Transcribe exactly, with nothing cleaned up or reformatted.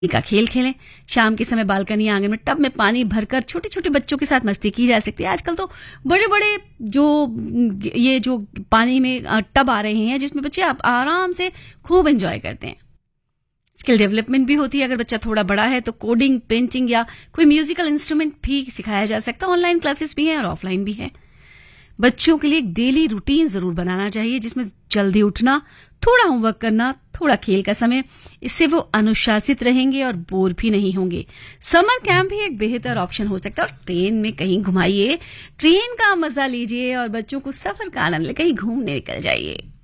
का खेल खेलें। शाम के समय बालकनी आंगन में टब में पानी भरकर छोटे छोटे बच्चों के साथ मस्ती की जा सकती है। आजकल तो बड़े बड़े जो ये जो पानी में टब आ रहे हैं जिसमें बच्चे आप आराम से खूब एंजॉय करते हैं। स्किल डेवलपमेंट भी होती है। अगर बच्चा थोड़ा बड़ा है तो कोडिंग, पेंटिंग या कोई म्यूजिकल इंस्ट्रूमेंट भी सिखाया जा सकता है। ऑनलाइन क्लासेस भी हैं और ऑफलाइन भी है। बच्चों के लिए एक डेली रूटीन जरूर बनाना चाहिए जिसमें जल्दी उठना, थोड़ा होमवर्क करना, थोड़ा खेल का समय। इससे वो अनुशासित रहेंगे और बोर भी नहीं होंगे। समर कैंप भी एक बेहतर ऑप्शन हो सकता है। और ट्रेन में कहीं घुमाइए, ट्रेन का मजा लीजिए और बच्चों को सफर का आनंद ले कहीं घूमने निकल जाइए।